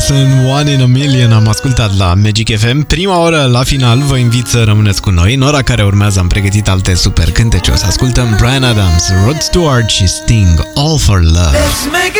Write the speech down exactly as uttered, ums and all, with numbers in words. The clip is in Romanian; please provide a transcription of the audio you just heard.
Lawson, One in a Million am ascultat la Magic F M. Prima oră la final, vă invit să rămâneți cu noi. În ora care urmează am pregătit alte super cântece. O să ascultăm Bryan Adams, Rod Stewart și Sting, All for Love.